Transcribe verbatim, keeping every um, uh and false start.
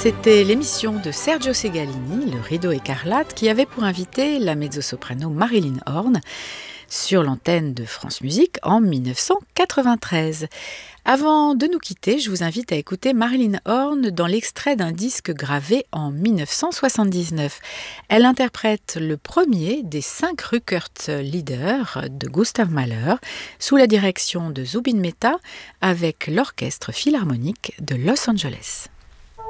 C'était l'émission de Sergio Segalini, Le Rideau écarlate, qui avait pour invité la mezzo-soprano Marilyn Horne sur l'antenne de France Musique en dix-neuf cent quatre-vingt-treize. Avant de nous quitter, je vous invite à écouter Marilyn Horne dans l'extrait d'un disque gravé en dix-neuf cent soixante-dix-neuf. Elle interprète le premier des cinq Rückert-Lieder de Gustav Mahler sous la direction de Zubin Mehta avec l'Orchestre philharmonique de Los Angeles.